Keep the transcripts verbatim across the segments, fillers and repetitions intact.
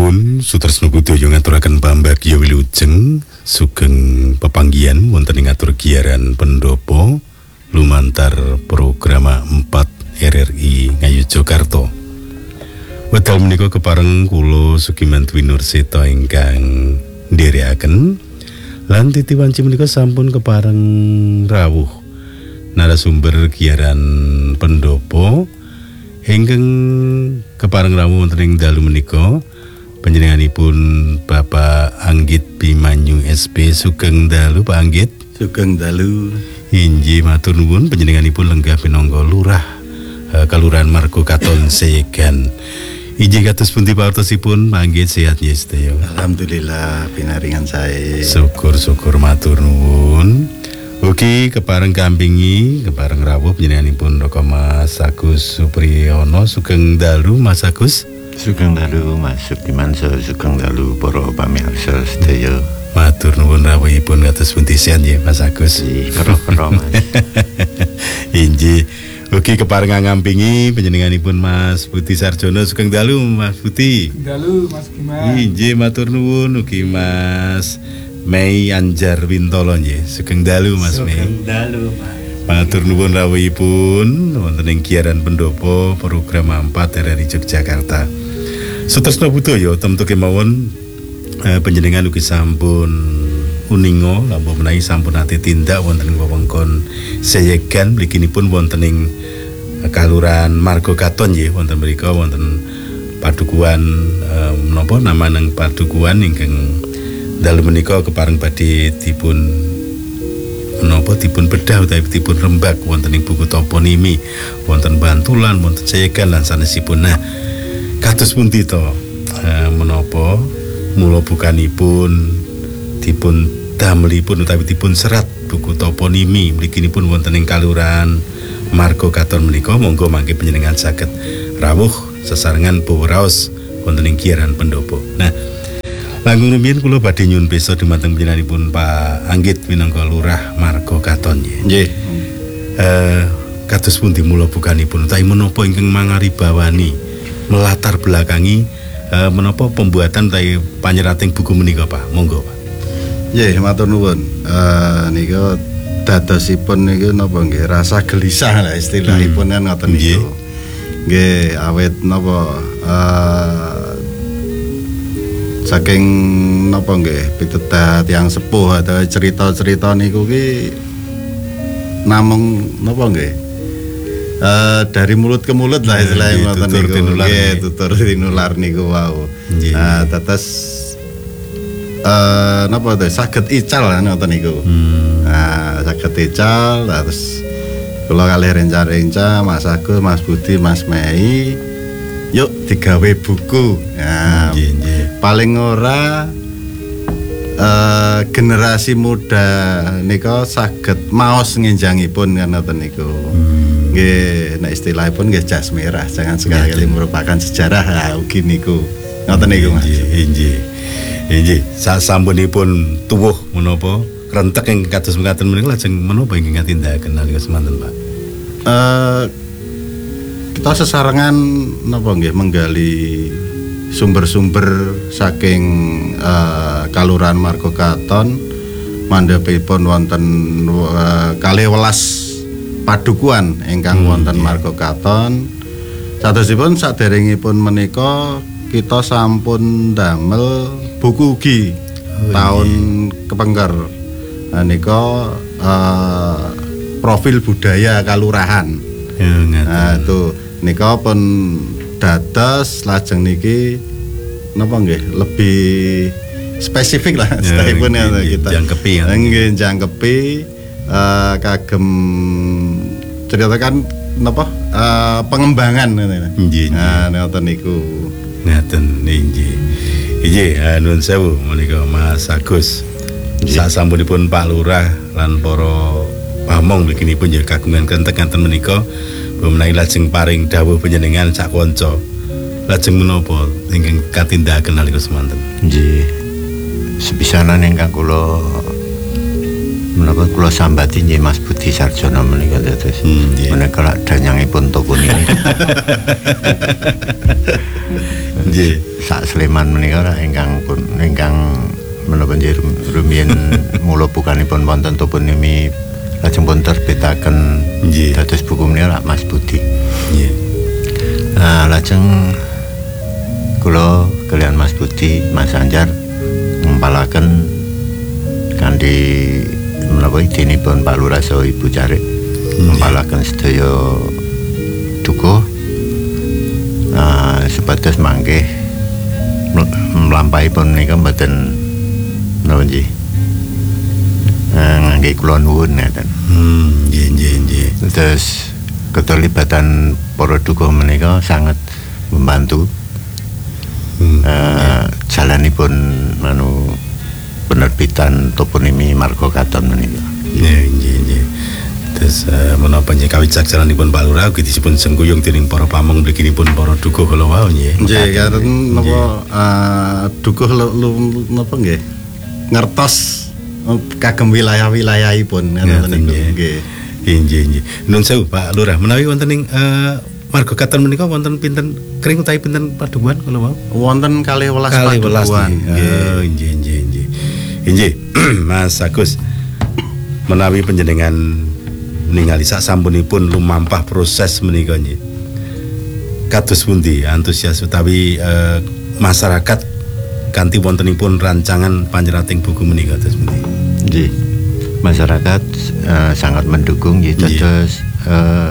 nuwun Sutresna Budaya ngaturaken pambagya wilujeng sugeng pepanggihan wonten ing atur giaran pendopo lumantar program empat R R I Ngayogyakarta. Wedal menika kepareng kula Sugimanti Nurseta ingkang ndherekaken lan titi wanci menika sampun kepareng rawuh narasumber giaran pendopo ingkang kepareng rawuh wonten ing dalu menika panjenenganipun Bapak Anggit Bimanyu S P. Sugeng dalu Pak Anggit. Sugeng dalu. Inggih matur nuwun panjenenganipun lenggah minangka lurah uh, Kelurahan Margo Katon Segan. Inggih kados pundi pawartosipun Pak Anggit, sehat nggih sedaya? Alhamdulillah pinaringan sae. Syukur-syukur matur nuwun. Ugi kepareng kampingi kepareng rawuh panjenenganipun Raka Mas Agus Supriyono. Sugeng dalu Mas Agus. Sugeng dalu Mas Sukimanso. Sugeng dalu para pamirsa sedaya. Matur nuwun rawuhipun kados pundi sehat nggih Mas Agus? Kero-kero Mas. Inggih. Ugi kepareng ngampingi panjenenganipun Mas Budi Sarjono. Sugeng dalu Mas Budi. Dalu Mas Giman. Inggih matur nuwun ugi Mas Mei Anjar Wintolo nggih. Sugeng dalu Mas Mei. Sugeng dalu Mas. Matur nuwun rawuhipun wonten ing giaran pendopo program empat R R I Yogyakarta. Sutresna Budaya temtu kemawon eh, panjenengan ugi sampun uninga lampah menawi sampun ate tindak wonten ing wewengkon Seyegan mliginipun wonten ing Kalurahan Margo Katon nggih wonten mriku wonten padukuhan eh, menapa namaneng padukuhan ingkang dalu menika kepareng badhe dipun menapa dipun bedah utawi dipun rembag wonten ing buku toponimi wonten Bantulan wonten Seyegan lan sanesipun. Nah kados pundi to eh, menapa mula bukanipun dipun damelipun utawi dipun serat buku toponimi mliginipun wonten ing Kalurahan Margo Katon menika monggo mangke panjenengan saged rawuh sesarengan bawa raos wonten ing giaran pendopo. Nah langkung rumiyin kula badhe nyuwun pesa dumateng panjenenganipun Pak Anggit minangka Lurah Margo Katon nggih. Nggih. Eh kados pundi mula bukanipun utawi menapa ingkang mangaribawani melatar belakangi eh, menapa pembuatan utawi panyerating buku menika Pak? Monggo Pak. Nggih, matur nuwun. Eh nika dadosipun niku napa nggih rasa gelisah lah istilahipun kan ngoten niku. Nggih, awet napa eh saking napa nggih pitedah tiyang sepuh atau cerita-cerita niku ki namung napa nggih uh, dari mulut ke mulut lah istilahnya ngoten niku nggih tutur tinular niku wau. Nah tetes uh, napa to saged ical ngoten niku. Hmm. Nah saged ical terus kula kalih renca-renca Mas Agus, Mas Budi, Mas Mei yuk digawe buku. Nah, nggih, nggih. Paling ora uh, generasi muda nika saged maos ngenjangipun kan ngoten niku. Hmm. Nggih, nek istilahipun nggih jas merah, jangan sekali-kali merupakan sejarah ha ugi niku. Ngoten niku Mas. Nggih. Nggih, sasampunipun tuwuh menapa krentek ing kados mekaten menika lajeng menapa ingkang katindakaken nalika semanten Pak? Eh uh, kita sesarengan napa nggih menggali sumber-sumber saking uh, Kalurahan Margo Katon mandhapipun wonten uh, kalih welas padukuhan ingkang hmm, wonten yeah. Margo Katon. Sadosipun saderengipun menika kita sampun damel buku ugi oh, tahun yeah. kepengker. Nah nika uh, profil budaya kalurahan. Ya, nah itu nika pun dados lajeng niki napa nggih lebih spesifik lah setahipun ya, kita jangkepi ya. Nggih jangkepi uh, kagem ceritakan napa uh, pengembangan nggih. Nah ngoten niku. Ngaten nggih. Nggih nuwun sewu menika Mas Agus. Sasampunipun Pak Lurah lan para pamong mliginipun nggih kagungan krentek ngaten menika menawi lajeng paring dawuh panjenengan sak kanca lajeng menapa ingkang katindakaken nalika semanten. Nggih. Sepisanan ingkang kula menapa kula sambati nggih Mas Budi Sarjono menika dados Hmm, nggih. menika lak danyangipun toponimi. Nggih. Sak Sleman menika ra ingkang pun ingkang menapa nggih rumiyin mula bukanipun wonten toponimi lajeng pun terbitaken Nggih. dados buku menika lak Mas Budi. Nggih. Nah, lajeng kula kalian Mas Budi, Mas Anjar ngempalaken kanthi menapa idinipun Pak Lurah saha Ibu Carik ngempalaken sedaya dukuh uh, sebatas mangke mlampahipun menika mboten menapa nggih uh, ngangge kula nuwun ngeten. Hmm, nggih nggih nggih. Terus keterlibatan para dukuh menika sangat membantu Hmm, uh, jalanipun anu penerbitan toponimi Marga Katon menika. nggih nggih nggih. Terus uh, menapa nggih kawicaksananipun Pak Lurah ugi disipun sengguyung dening para pamong mliginipun para dukuh kala wau nggih. Nggih, karen napa eh, dukuh lu- lu- napa nggih ngertos eh, kagem wilayah-wilayahipun ngoten Ngoten, niku. nggih. Nggih. Nggih nggih nggih. Nun sewu Pak Lurah, menawi wonten ing uh, Marga Katon menika wonten pinten kring utawi pinten padukuhan kala wau? Wonten kalih welas Kalih welas padukuhan. nggih. Oh, nggih nggih nggih. Nggih, Mas Agus. Menawi panjenengan ningali sak sampunipun lumampah proses menika nggih. Kados pundi antusias utawi eh, masyarakat kanthi wontenipun rancangan panjerating buku menika kados pundi? Nggih. Masyarakat uh, sangat mendukung nggih Nggih. dados uh,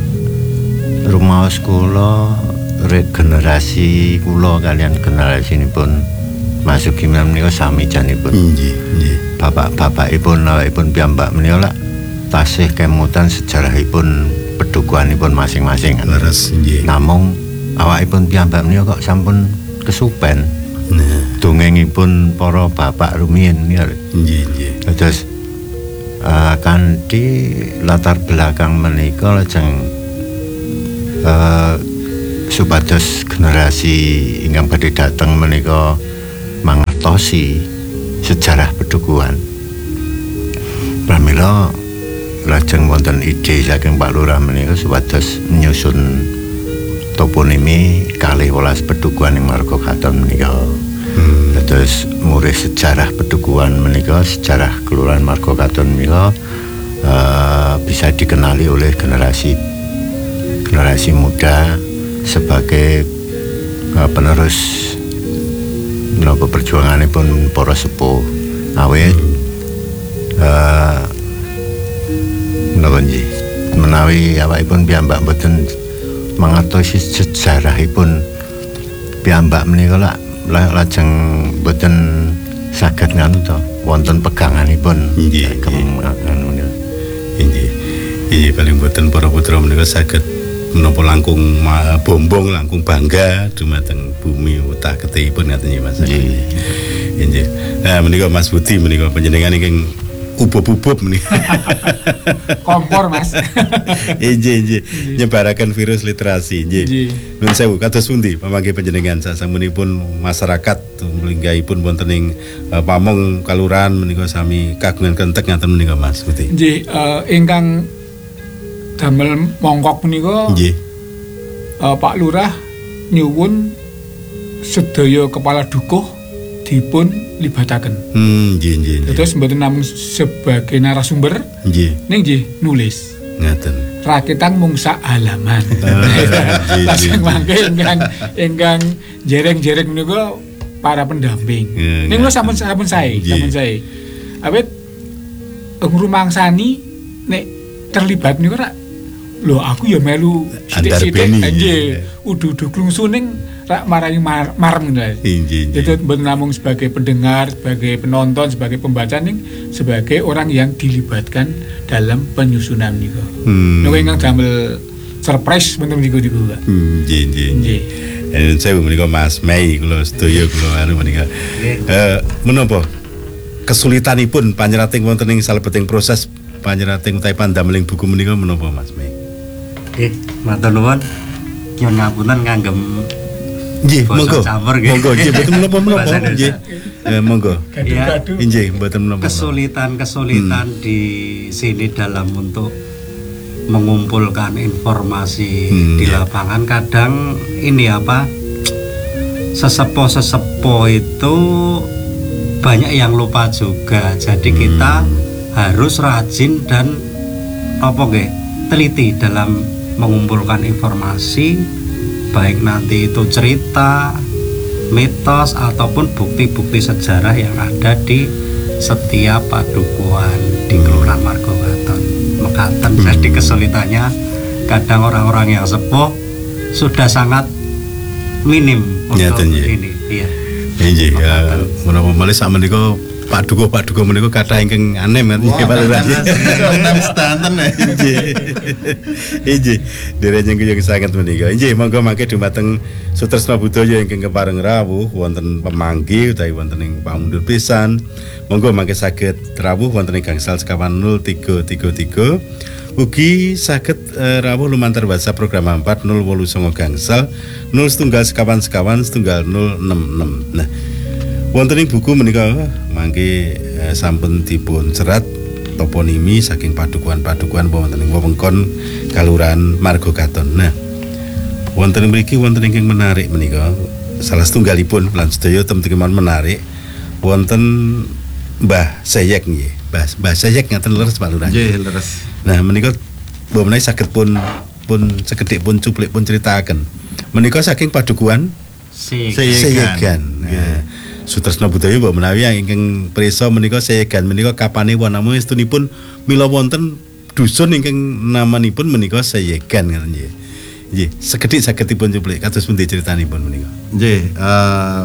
rumaos kula regenerasi kula kalian generasinipun masuk gimana menika sami janipun. Nggih, nggih. Bapak-bapakipun awakipun piyambak menika lak tasih kemutan sejarahipun pedukuhanipun masing-masing. Leres nggih. Namung awakipun piyambak menika kok sampun kesupen Nah, dongengipun para bapak rumiyin niku. nggih nggih. Terus uh, kanthi latar belakang menika lajeng uh, supados generasi ingkang badhe dateng menika mangertosi sejarah pedukuhan. Pramila lajeng wonten ide saking Pak Lurah menika supados menyusun toponimi kalih welas pedukuhan ing Marga Katon menika. Hmm. Terus murih sejarah pedukuhan menika, sejarah kelurahan Marga Katon menika uh, bisa dikenali oleh generasi generasi muda sebagai uh, penerus menapa perjuanganipun para sepuh awit uh, menapa nggih menawi awakipun piyambak mboten mangertosi sejarahipun piyambak menika lak la- lajeng mboten saged nganu to wonten peganganipun Nggih, kagem anu niku. Inggih. Inggih paling boten para putra menika saged menapa langkung ma- bombong langkung bangga dumateng bumi utah ketihipun ngaten nggih Mas. Nggih. Inggih. Nah menika Mas Budi menika panjenengan ingkang ubub-ubub menika. Kompor Mas. Inggih inggih. Nyebaraken virus literasi nggih. Nggih. Nun sewu kados pundi pamangke panjenengan sasampunipun masyarakat mlinggahipun wonten ing uh, pamong kalurahan menika sami kagungan kentek ngaten menika Mas Budi. Nggih, eh, ingkang damel mongkok menika Nggih. eh, Pak Lurah nyuwun sedaya kepala dukuh dipun libataken. Hmm, nggih nggih. nggih. Terus mboten namung sebagai narasumber, Nggih, ning nggih nulis. ngaten. Rakitan mung sak halaman. nggih, Lajeng nggih. mangke ingkang ingkang jereng-jereng menika para pendamping. Ya, Ning ngaten. kula sampun sampun sae, Nggih. sampun sae. Awit ngrumangsani nek terlibat niku rak lho aku ya melu sithik-sithik Andarbeni, nggih. ya. Udu-udu klungsuning rak marai mar marem lho. Inggih. Itu mboten namung sebagai pendengar, sebagai penonton, sebagai pembaca ning sebagai orang yang dilibatkan dalam penyusunan niku. Hmm. Niku ingkang damel surprise wonten niku-niku, Pak. Hmm, nggih nggih. Nggih. Eh saya menika Mas Mei kula sedaya kula anu menika. Eh menapa kesulitanipun panjerating wonten ing salebeting proses panjerating utawi pandameling buku menika menapa Mas Mei? Nggih, matur nuwun. Nyuwun ngapunten kanggem Nggih, basa monggo. campur nggih. Monggo, nggih mboten menapa-menapa. Bahasa Indonesia. Nggih. Eh, monggo. Gaduh-gaduh. Nggih, mboten menapa. Kesulitan-kesulitan di sini dalam untuk mengumpulkan informasi Hmm, di ya. lapangan kadang ini apa sesepuh-sesepuh itu banyak yang lupa juga. Jadi kita harus rajin dan apa nggih teliti dalam mengumpulkan informasi, baik nanti itu cerita, mitos ataupun bukti-bukti sejarah yang ada di setiap padukuhan di Kelurahan Margokaton Mekaten. Jadi kesulitannya kadang orang-orang yang sepuh sudah sangat minim untuk Nyata, nggih. ini. Iya. Nggih, ya menapa malih sak menika paduka paduka menika kathah ingkang aneh men nggih Pak Lurah. Stanten ya. Nggih. Nggih, derejeng yang sangat menika. Nggih, monggo mangke dumateng Sutresna Budaya ingkang kepareng rawuh wonten pemanggi utawi wonten ing pamundur pisan. Monggo mangke saged rawuh wonten ing gangsal sekawan nol tiga tiga tiga. Ugi saged uh, rawuh lumantar WhatsApp program empat nol wolu songo gangsal nol setunggal sekawan sekawan setunggal nol enam enam. Nah, wonten ing buku menika mangke uh, sampun dipun serat toponimi saking padukuhan-padukuhan wonten ing wewengkon Kalurahan Margokaton. Nah, wonten mriki wonten ingkang menarik menika. Salah setunggalipun lan sedaya teman-teman menarik wonten Mbah Seyek nggih. Mbah Mbah Seyek ngaten leres Pak Lurah. Nggih, leres. Nah, menika mbok menawi saged pun pun sekedhik pun cuplik pun critakaken. Menika saking padukuhan Si Seyegan. Seyegan. Nah, Sutresna Budaya mbok menawi ingkang prisa menika Seyegan menika kapane wanama estunipun mila wonten dusun ingkang namanipun menika Seyegan ngoten nggih. Nggih, sekedhik saged dipun cuplik kados pundi critanipun menika. Nggih, eh,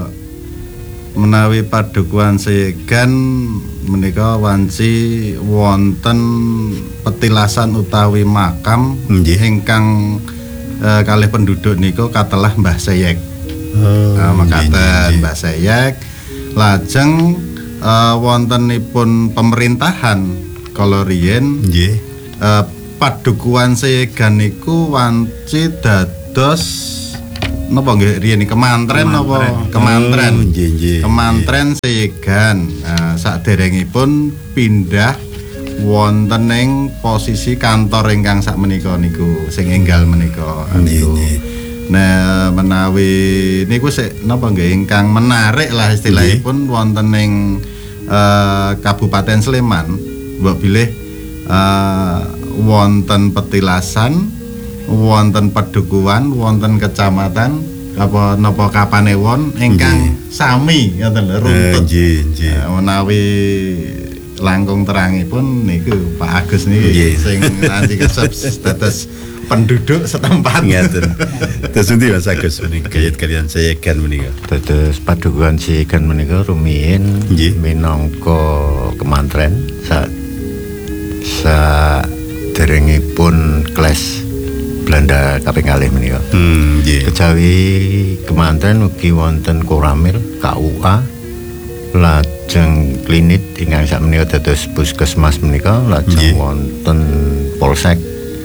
menawi padukuhan Seyegan menika wanci wonten petilasan utawi makam Nggih. ingkang eh, kalih penduduk niku katelah Mbah Seyek. Oh, Uh, mekaten Mbah Seyek lajeng uh, wontenipun pemerintahan kala riyen nggih. uh, padukuhan Seyegan niku wanci dados napa nggih riyen kemantren napa kemantren Oh, nggih, nggih. kemantren Seyegan. Nah, saderengipun pindah wonten ing posisi kantor ingkang sakmenika niku sing enggal menika Nggih, niku. nggih. Nah, menawi niku sik napa nggih ingkang menarik lah istilahipun wonten ing eh, Kabupaten Sleman, mbok bilih eh, wonten petilasan, wonten padukuhan, wonten kecamatan apa napa Kapanewon ingkang sami ngoten lho Eh, runtut. nggih, nggih. Nah, menawi langkung terangipun niku Pak Agus niki Nggih. sing nanti kesep dados penduduk setempat. Ngaten. Terus endi Mas Agus menika kayat kalian Seyegan menika. Dados padukuhan Seyegan menika rumiyin Nggih. minangka kemantren sa sa derengipun kles Belanda kaping kalih menika. Hmm, nggih. Kejawi kemantren ugi wonten Koramil K U A lajeng klinik ingkang sakmenika dados puskesmas menika lajeng Nggih. wonten Polsek.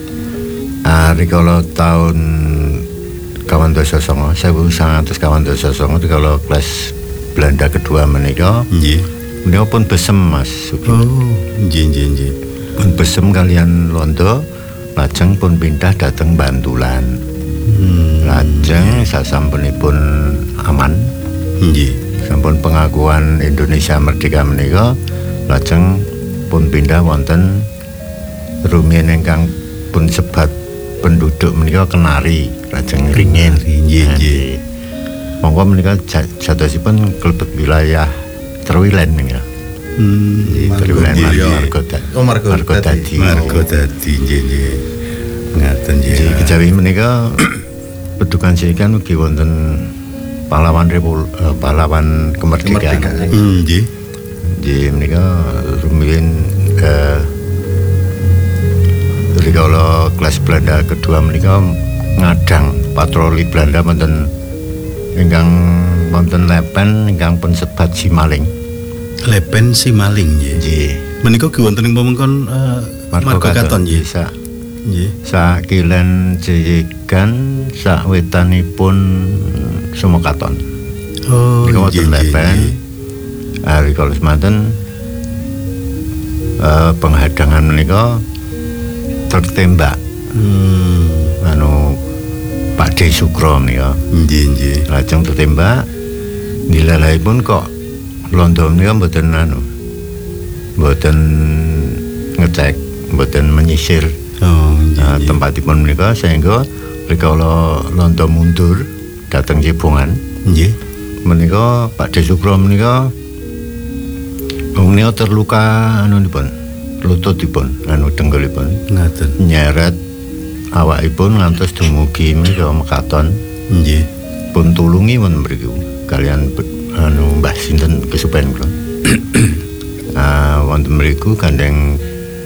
Ah rikala tahun kawan dasa songo sewu sangang atus kawan dasa songo rikala kelas Belanda kedua menika Nggih. menika pun besem Mas Sugi. Oh, nggih, nggih, nggih. Pun besem kalian Londo lajeng pun pindah dateng Bantulan. Hmm, Lajeng sasampunipun aman nggih. sampun pengakuan Indonesia merdeka menika lajeng pun pindah wonten rumiyin ingkang pun sebat penduduk menika Kenari lajeng Ringin. Nggih, nggih. Monggo menika jatosipun kalebet wilayah Terwilen menika. Hmm, Terwilen Margo. Margo Dadi. Oh, Margo Dadi. Margo dadi nggih, nggih. Ngaten nggih. Jadi kejawi menika Padukuhan Seyegan ugi wonten pahlawan repul eh, pahlawan kemerdekaan. Kemerdekaan. Hmm, nggih. Jadi menika rumiyin eh rikala kelas Belanda kedua menika ngadang patroli Belanda wonten ingkang wonten lepen ingkang pun sebat Simaling. Lepen Simaling nggih. Nggih. Menika ki wonten ing wewengkon uh, Margokaton nggih. Sa Nggih. sakilen Legan sawetanipun Sumekaton. Oh, Niku wonten lepen. Ari kalau semanten uh, penghadangan menika tertembak. Hmm. Anu Pak De Sukro menika. Nggih, nggih. Lajeng tertembak. Dilalahipun kok londo menika mboten anu. Mboten ngecek, mboten menyisir. Oh, nggih. Nah, tempatipun menika sehingga rikala londo mundur dateng Cibongan. Nggih. Menika Pak De Sukro menika menika terluka anunipun, lututipun, anu dengkulipun. Ngaten. Nyeret awakipun ngantos dumugi menika mekaton. Nggih. Pun tulungi wonten mriku kalian anu Mbah sinten kesupen kula. Ah wonten mriku gandeng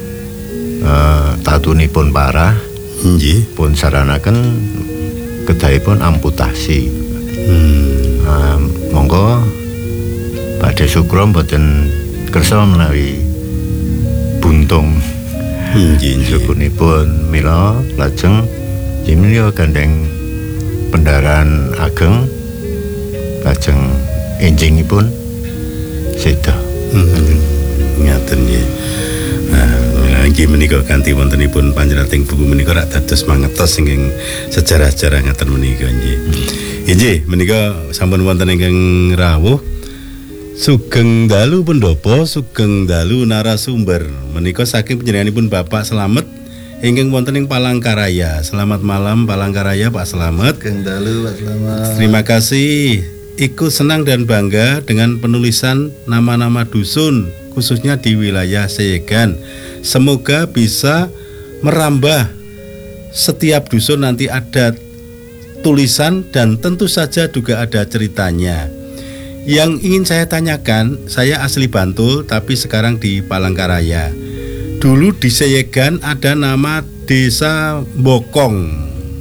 eh tatunipun parah. Nggih. Pun saranaken kedahipun amputasi. Hmm. Ah, monggo Pak De Sukro mboten kersa menawi buntung. Nggih, nggih. Sukunipun mila lajeng menika gandeng pendaraan ageng lajeng enjingipun seda. Hmm. Ngaten nggih. Nah, nggih menika kanthi wontenipun panjenengan buku menika rak dados mangertos ingkang sejarah-sejarah ngaten menika nggih. Inggih menika sampun wonten ingkang rawuh sugeng dalu pendopo sugeng dalu narasumber menika saking panjenenganipun Bapak Slamet ingkang wonten ing Palangkaraya. Selamat malam Palangkaraya Pak Slamet. Sugeng dalu Pak Slamet. Terima kasih. Ikut senang dan bangga dengan penulisan nama-nama dusun khususnya di wilayah Seyegan. Semoga bisa merambah setiap dusun nanti ada tulisan dan tentu saja juga ada ceritanya. Yang ingin saya tanyakan, saya asli Bantul tapi sekarang di Palangkaraya. Dulu di Seyegan ada nama Desa Bokong.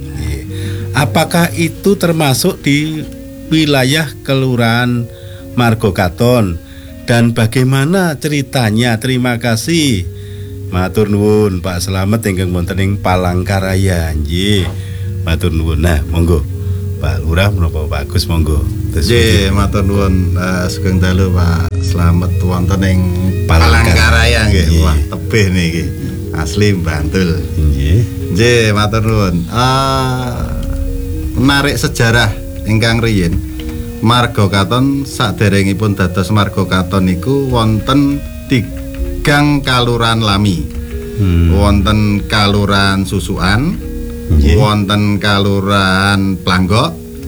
Apakah itu termasuk di wilayah Kelurahan Margokaton? Dan bagaimana ceritanya? Terima kasih. Matur nuwun Pak Slamet ingkang wonten ing Palangkaraya nggih. Matur nuwun. Nah, monggo Pak Lurah menapa Pak Agus monggo. Nggih, matur nuwun uh, sugeng dalu Pak Slamet wonten ing Palangkaraya nggih. Wah, tebih niki. Asli Bantul. Nggih. Nggih, matur nuwun. Uh, menarik sejarah ingkang riyin. Margokaton saderengipun dados Margokaton niku wonten tigang kalurahan lami. Hmm. Wonten Kalurahan Susukan, Nggih. wonten Kalurahan Planggok,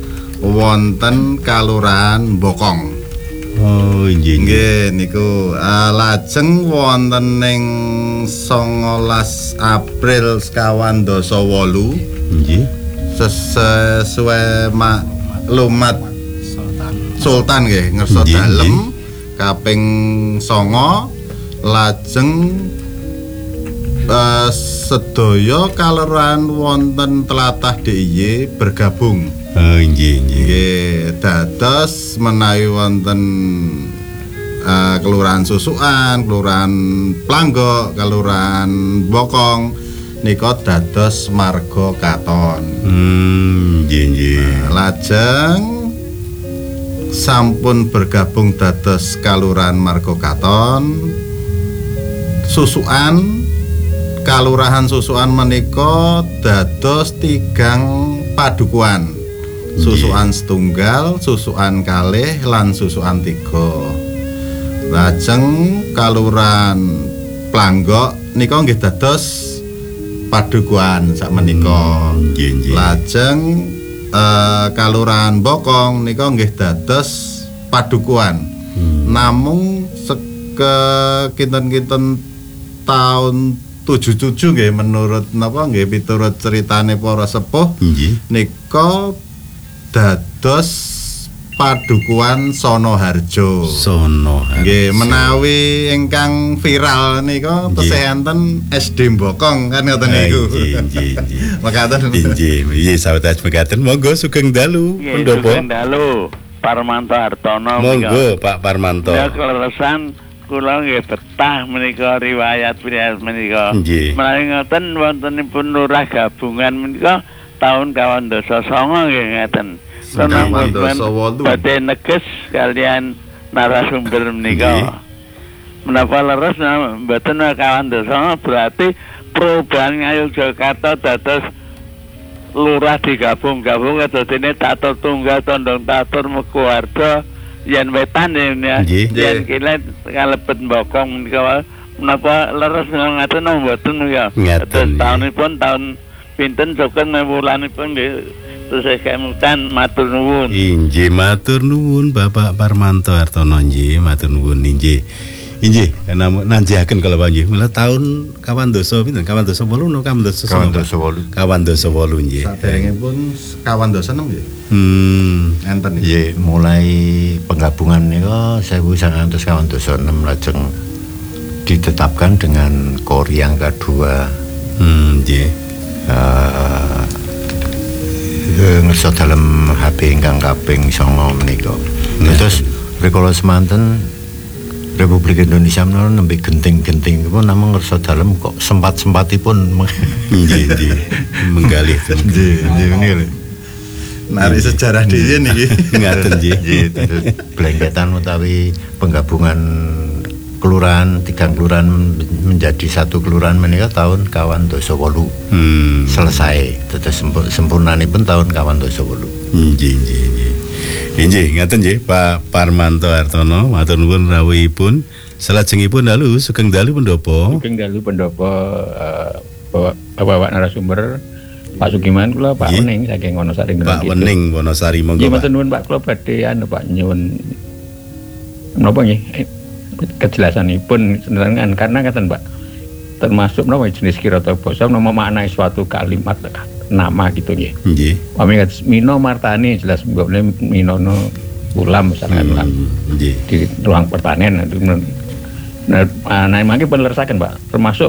wonten Kalurahan Bokong. Oh, nggih. Nggih niku uh, lajeng wonten ing songolas April sekawan dasa wolu Nggih. sesuai maklumat Sultan nggih ngersa Nggih, dalem nggih. kaping songo lajeng uh, sedaya kalurahan wonten tlatah D I Y bergabung. Oh, nggih, nggih. Nggih, dados menawi wonten uh, Kelurahan Susukan, Kelurahan Planggok, Kelurahan Bokong nika dados Margokaton. Hmm, nggih, nggih. Lajeng sampun bergabung dados Kalurahan Margokaton. Susukan, Kalurahan Susukan menika dados tigang padukuhan. Susukan setunggal, susukan kalih lan susukan tiga. Lajeng Kalurahan Planggok nika nggih dados padukuhan sakmenika. Nggih, nggih. Lajeng eh, Kalurahan Bokong nika nggih dados padukuhan. Hmm. Namung seke kinten-kinten taun tujuh tujuh nggih menurut napa nggih piturut ceritane para sepuh Nggih. nika dados padukuhan Sonoharjo. Sono. Nggih, menawi ingkang viral nika Nggih. tesih enten S D Bokong kan ngoten niku. Nggih, nggih, nggih. Mekaten. Inggih, nggih sahabat mekaten monggo sugeng dalu pendopo. Sugeng dalu Parmanto Hartono. Monggo Pak Parmanto. Ya kleresan kula nggih betah menika riwayat riwayat menika. Nggih. Menawi ngoten wontenipun lurah gabungan menika tahun kawan dosa songo nggih ngeten. Kawan dosa wolu. Badhe neges kalian narasumber menika. Menapa leres mboten kawan dosa berarti perubahan Ngayogyakarta dados lurah digabung-gabung dadine Tatur Tunggal Tondong Tatur Mekuwarda yen wetan ya. Yen kilen kalebet Bokong menika menapa leres ngaten mboten ya. Terus taunipun tahun pinten sugeng wulanipun nggih terus kemutan matur nuwun. Inggih matur nuwun Bapak Parmanto Hartono nggih matur nuwun nggih. Inggih namun nanjihaken kalau nggih mula tahun kawan dosa pinten kawan dosa wolu no kawan dosa kawan dosa wolu kawan dosa wolu nggih. Saderengipun kawan dosa enam nggih. Hmm enten nggih mulai penggabungan niku seribu sembilan ratus kawan dosa enam lajeng ditetapkan dengan KORI yang kedua. Hmm nggih. Uh, ngersa dalam H P ingkang kaping songo menika. Terus rikala semanten Republik Indonesia menawa nembe genting-genting pun namung ngersa dalem kok sempat-sempatipun nggih nggih menggalih nggih nggih narik sejarah dhewe niki ngaten nggih blengketan utawi penggabungan kelurahan tiga kelurahan menjadi satu kelurahan menika tahun kawan dosa wolu hmm. selesai terus sempurnanipun tahun kawan dosa wolu nggih nggih nggih Inggih, ngaten nggih Pak Parmanto Hartono, matur nuwun rawuhipun. Salajengipun dalu sugeng dalu pendopo. Sugeng dalu pendopo uh, Bapak narasumber Pak Sugiman kula Pak Wening saking Wonosari. Pak Wening Wonosari monggo. Nggih matur nuwun Pak kula badhe anu Pak nyuwun menapa nggih kejelasanipun senajan karena ngaten Pak. Termasuk menapa jenis kirata basa menapa makna suatu kalimat nama gitu nggih. Nggih. Pami Mino Martani jelas mbokne Minono ulam misalkan ulam. Nggih. Di ruang pertanian itu. Nah, nah mangke penlerasaken Pak, termasuk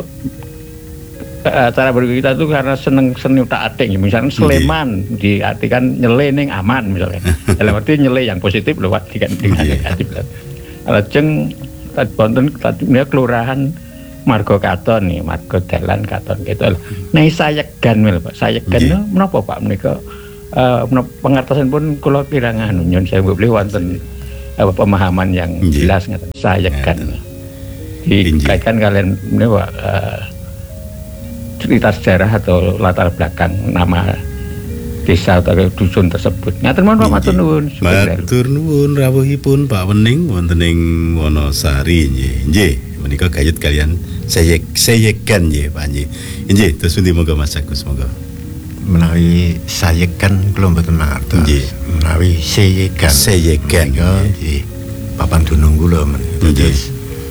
uh, cara berpikir kita itu karena seneng seni utak-atik misalkan Sleman diartikan nyele ning aman misalkan. Dalam arti nyele yang positif lho Pak dengan negatif. Lajeng wonten tadinya kelurahan Margo Katon nih, Margo Dalan Katon gitu loh. Nah sayegan mil Pak, sayegan yeah. Menapa Pak menika uh, pengertosan pun kula kirang anu nyun saya boleh wonten uh, pemahaman yang yeah. Jelas ngaten sayegan. Yeah. Dikaitkan kalian menika uh, cerita sejarah atau latar belakang nama desa atau dusun tersebut. Ngaten mawon Pak matur nuwun. Matur nuwun rawuhipun Pak Wening wonten ing Wonosari nggih. Nggih, menika gayut kalian Sayek sayekan nggih Pak nggih. Nggih, terus pundi monggo Mas Agus monggo. Menawi sayekan kula mboten ngertos. Nggih, menawi sayekan. Sayekan nggih. Papan dunung kula men. Terus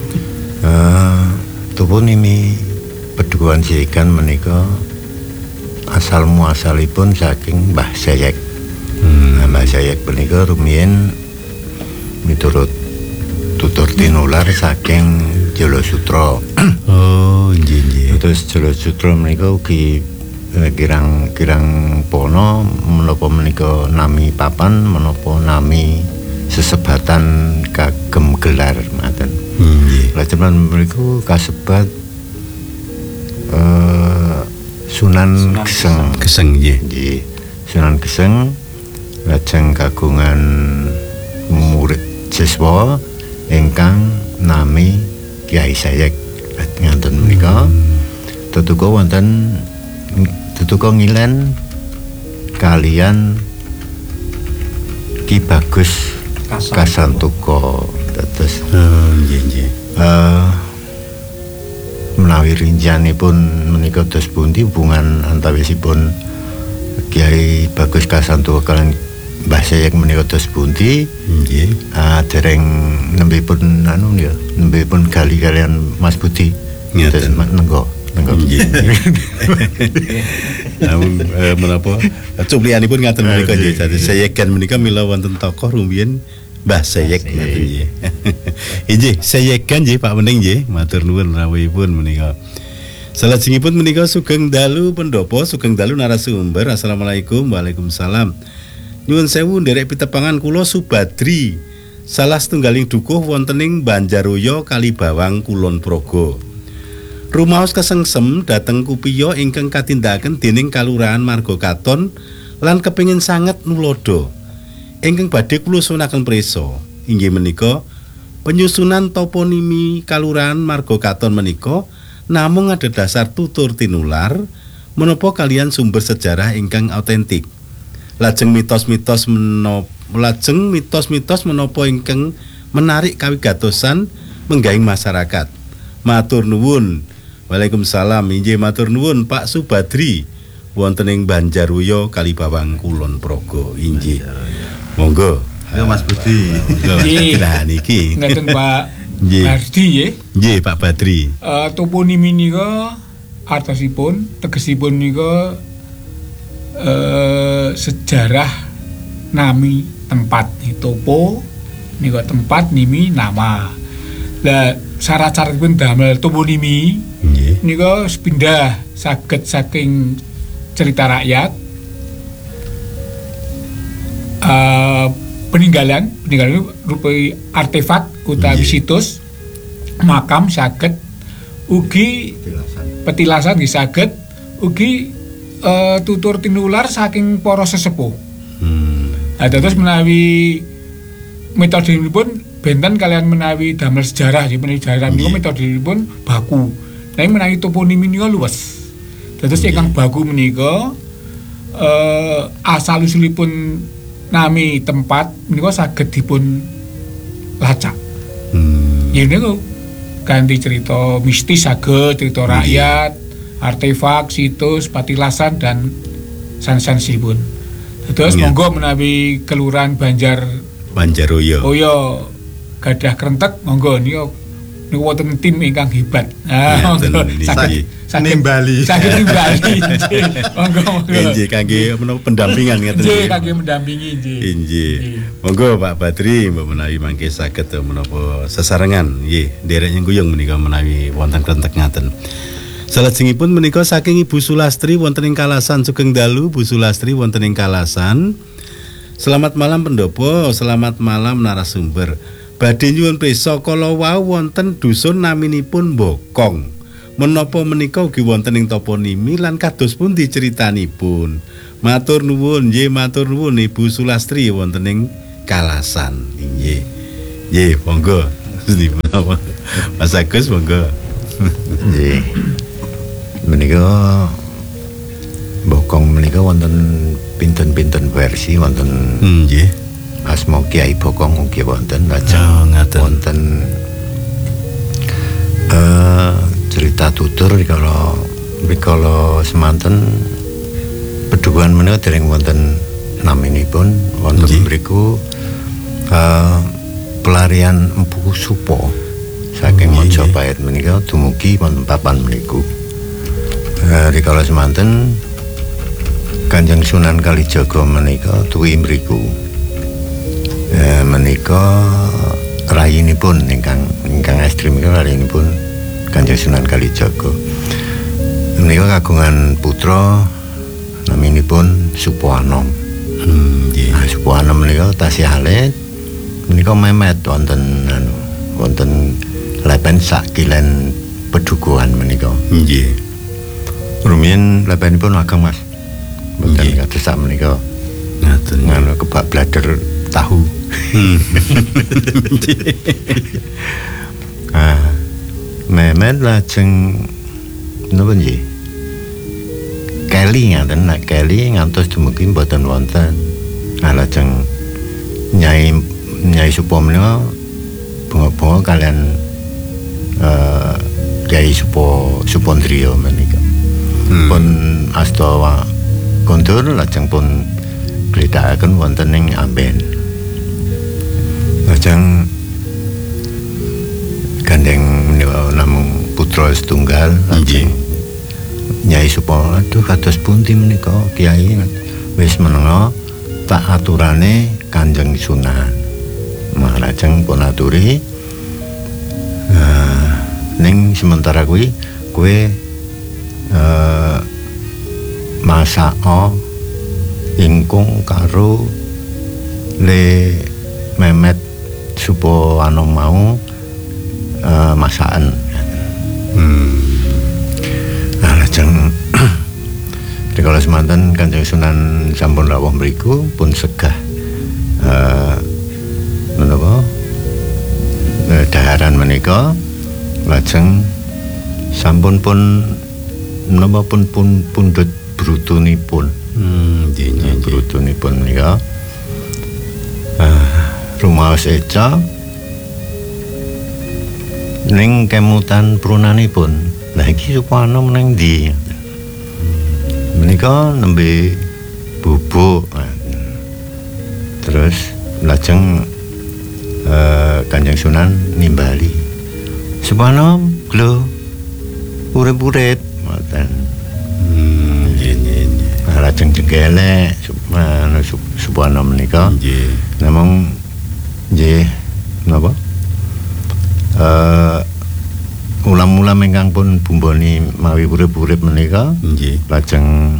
eh toponimi Pedukuhan Sayekan menika asal muasalipun saking Mbah Sayek. Hmm. Nah, Mbah Sayek menika rumiyin miturut tutur tinular saking Jolosutra. Oh, nggih nggih. Terus Jolosutra menika ugi eh, kirang-kirang pono menapa menika nami papan menapa nami sesebatan kagem gelar maten. Nggih. Lajeng menika kasebat eh, Sunan Geseng. Geseng nggih. Nggih. Sunan Geseng lajeng kagungan murid siswa ingkang nami Kyai Sayek. Ngaten menika. Tetuko wonten tetuko ngilen kalian Ki Bagus Kasantuko. Terus oh nggih nggih. Eh menawi rinjanipun menika dos pundi hubungan antawisipun Kiai Bagus Kasantuko kalian Mbah Sayek menika dos pundi nggih. Ah dereng nembipun anu ya, nembipun gali kalian Mas Budi. Ngeten nenggo nenggo nggih. Namun menapa cuplikanipun ngaten menika nggih. Dadi Sayekan menika mila wonten tokoh rumiyin Mbah Sayek ngaten nggih. Inggih, Sayekan nggih Pak Wening nggih, matur nuwun rawuhipun menika. Salajengipun menika sugeng dalu pendopo, sugeng dalu narasumber. Assalamualaikum. Waalaikumsalam. Nyuwun sewu nderek pitepangan kula Subadri. Salah setunggaling dukuh wonten ing Banjaroyo Kalibawang Kulon Progo. Rumaos kesengsem dhateng kupiya ingkang katindakaken dening Kalurahan Marga Katon lan kepingin sanget nulodo. Ingkang badhe kula sunaken prisa inggih menika penyusunan toponimi Kalurahan Marga Katon menika namung adhedhasar tutur tinular menapa kalian sumber sejarah ingkang autentik. Lajeng mitos-mitos menapa lajeng mitos-mitos menapa ingkang menarik kawigatosan menggahing masyarakat. Matur nuwun. Waalaikumsalam. Inggih matur nuwun Pak Subadri wonten ing Banjaruya Kalibawang Kulon Progo. Inggih. Monggo. Ayo Mas Budi. Nggih. Lah niki. Ngaten Pak Nggih. Bardi nggih. Nggih Pak Badri. Eh toponimi nika artosipun tegesipun nika eh sejarah nami tempat topo nika tempat nimi nama. Lah syarat-syaratipun damel toponimi Nggih. nika pindah saged saking cerita rakyat uh, peninggalan peninggalan rupa artefak utawi Nggih. situs makam saged ugi petilasan nggih saged ugi uh, tutur tinular saking para sesepuh. Hmm. Nah, terus menawi metodepun benten kalian menawi damel sejarah di menawi sejarah niku Nggih. metodepun baku. Nah, menawi toponimi niku luwes. Terus Nggih. ingkang baku menika eh asal usulipun nami tempat menika saged dipun lacak. Hmm. Ya niku ganti cerita mistis saged, cerita rakyat, artefak, situs, patilasan dan sanes-sanesipun. Terus Nggih. monggo menawi kelurahan Banjar Banjaruya. Oh ya, gadah krentek monggo niku niku wonten tim ingkang hebat. Ah, Ngeten monggo niki. saged saged Nimbali. Saged nimbali. nggih. Monggo monggo. Inggih kangge menapa pendampingan ngeten Nggih, nggih. kangge mendampingi nggih. Inggih. Nggih. Monggo Pak Badri mbok menawi mangke saged menapa sesarengan nggih nderek nyengkuyung menika menawi wonten krentek ngaten. Salajengipun menika saking Ibu Sulastri wonten ing Kalasan Sugeng Dalu, Bu Sulastri wonten ing Kalasan. Selamat malam pendopo, selamat malam narasumber. Badhe nyuwun prisa kala wau wonten dusun naminipun Bokong. Menapa menika ugi wonten ing toponimi lan kados pundi ceritanipun? Matur nuwun, nggih matur nuwun Ibu Sulastri wonten ing Kalasan. Nggih. Nggih, monggo. Mas Agus monggo. Nggih. Menika Bokong menika wonten pinten-pinten versi wonten Nggih. asma Kiai Bokong ugi wonten lajeng Oh, ngaten. wonten eh cerita tutur rikala rikala semanten Pedukuhan menika dereng wonten naminipun wonten Nggih. mriku eh pelarian Empu Supo saking Oh, nggih, Majapahit menika dumugi wonten papan mriku. Eh rikala semanten Kanjeng Sunan Kalijaga menika tuwi mriku. Eh menika rayinipun ingkang ingkang ekstrem menika rayinipun Kanjeng Sunan Kalijaga. Menika kagungan putra naminipun Supoanom. Hmm, nggih. Nah, Supoanom menika tasih alit menika memet wonten anu wonten lepen sak kilen Pedukuhan menika. Nggih. Rumiyin lepenipun ageng Mas. Mboten Nggih. kados sak menika Ngaten. nganu kebak blader tahu. Hmm. Ah, memet lajeng napa nggih? Keli ngaten, nek Keli ngantos dumugi mboten wonten. Nah, lajeng Nyai Nyai Supo menika bunga-bunga kalian eh Kyai Supo Supondriya menika. Hmm. Pun asta kondur lajeng pun gledhakaken wonten ing Amben. Lajeng gandeng menika namung putra setunggal lajeng Nyai Supo aduh kados pundi menika Kiai wis menenga tak aturane Kanjeng Sunan. Mah lajeng pun aturi nah, ning sementara kuwi kowe eh masaka ingkung karo le Memet Supo Anom mau eh, masakan. Hmm. Dikala semanten Kanjeng Sunan sampun rawuh mriku pun segah eh menapa eh, daharan menika lajeng sampun pun menapa pun pun pundhut brutunipun. Hmm, nggih nggih nggih. Brutunipun menika eh rumaos eca ning kemutan prunanipun. Lah iki supana meneng ndi? Menika nembe bubuk. Terus lajeng eh Kanjeng Sunan nimbali. Supana lho urip-urip ngoten. Hmm, nggih nggih nggih. Lajeng jegelek supana supana menika. Nggih. Namung nggih napa? Eh ulam-ulam ingkang pun bumboni mawi urip-urip menika Nggih. lajeng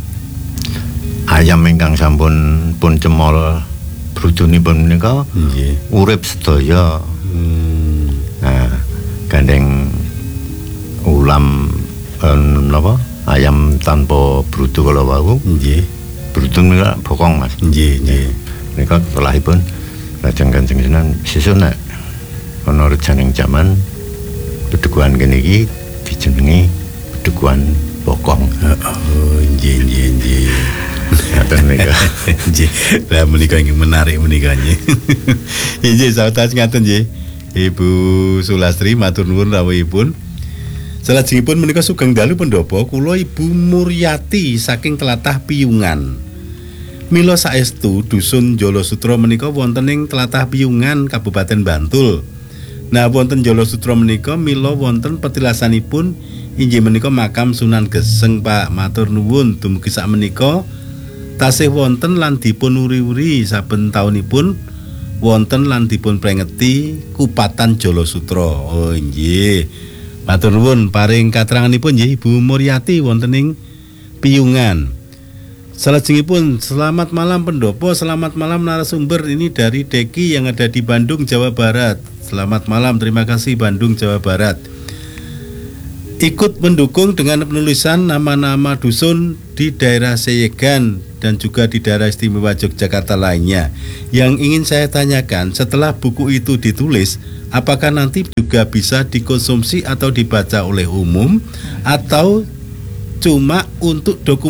ayam ingkang sampun pun cemol brudunipun menika Nggih. urip sedaya. Hmm. Nah, gandeng ulam eh, napa? Ayam tanpa brudu kala wau. Nggih. Brudu menika bokong, Mas. Nggih nggih. Menika setelahipun lajeng Kanjeng Sunan sesuk nek ana rejaning jaman pedukuhan kene iki dijenengi pedukuhan bokong. Oh, nggih nggih nggih. Ngaten menika. Nggih. Lah menika ingin menarik menika nggih. Nggih, sahabat ngaten nggih. Ibu Sulastri matur nuwun rawuhipun. Salajengipun menika sugeng dalu pendhapa kula Ibu Muryati saking tlatah Piyungan. Mila saestu dusun Jolosutra menika wonten ing tlatah Piyungan Kabupaten Bantul. Nah, wonten Jolosutra menika mila wonten petilasanipun inggih menika makam Sunan Geseng, Pak. Matur nuwun dumugi sakmenika tasih wonten lan dipun uri-uri saben taunipun wonten lan dipun prengeti Kupatan Jolosutra. Oh nggih. Matur nuwun paring kateranganipun nggih Ibu Muryati wonten ing Piyungan. Salajengipun selamat malam pendopo, selamat malam narasumber, ini dari Deki yang ada di Bandung, Jawa Barat. Selamat malam, terima kasih Bandung, Jawa Barat. Ikut mendukung dengan penulisan nama-nama dusun di daerah Seyegan dan juga di daerah istimewa Yogyakarta lainnya. Yang ingin saya tanyakan, setelah buku itu ditulis, apakah nanti juga bisa dikonsumsi atau dibaca oleh umum atau cuma untuk dokumen